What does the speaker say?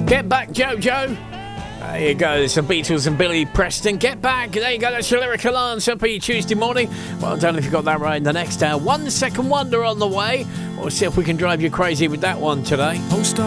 Get back, Jojo. There you go, it's the Beatles and Billy Preston. Get back. There you go, that's your lyrical answer for your Tuesday morning. Well done if you got that right in the next hour. 1 Second Wonder on the way. We'll see if we can drive you crazy with that one today.